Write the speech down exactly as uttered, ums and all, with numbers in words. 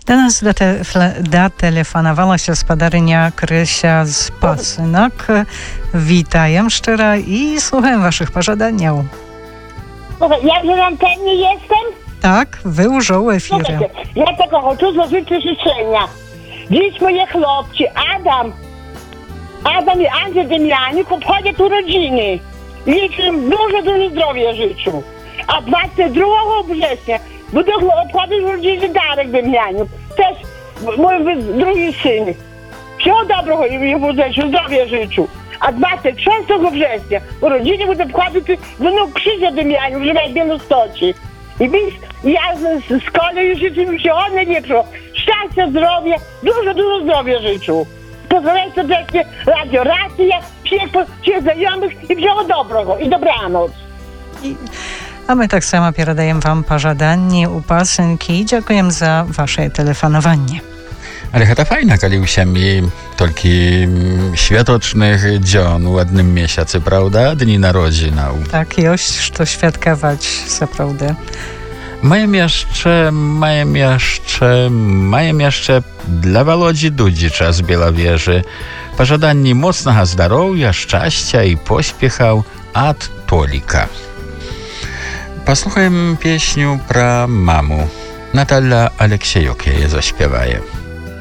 Do nas zatelefonowała się spadarynia Krysia z Pasynak. Witam szczera i słucham waszych pożądań. Ja w antenie jestem? Tak, wy już w efirze. Ja tego chcę złożyć życzenia. Dziś moje chłopcy, Adam, Adam i Andrzej Demianik obchodzą tu rodziny. Liczę im dużo, dużo zdrowia życzę. A dwudziestego drugiego września będę obchodzić urodziny Darek Demianik. Też mój drugi syn. Всего доброго йому życzę, zdrowia życzę. A dwudziestego szóstego września urodziny będę obchodzić wnuk Krzysia Demianik, że jak Białostoci. I więc ja z, z kolei życzę mi się one lepszego. Szczęścia, zdrowia, dużo, dużo zdrowia życzę. Pozdrawiam serdecznie Radio Racja, wszystkich znajomych i всего dobrego i dobranoc. I, a my tak samo передаем wam pożądanie u Pasynki i dziękujemy za wasze telefonowanie. Ale chata fajna, kali usiami tolki światocznych dzion w jednym miesiącu, prawda? Dni narodzinał. Tak, jość to świadkować, naprawdę. Majem jeszcze, majem jeszcze, majem jeszcze dla Walodzi Dudzicza z Bielawieży pożądanie mocnego zdrowia, szczęścia i pośpiechał od Tolika. Posłuchajmy pieśniu pra mamu. Natalia Aleksiejok je zaśpiewaje.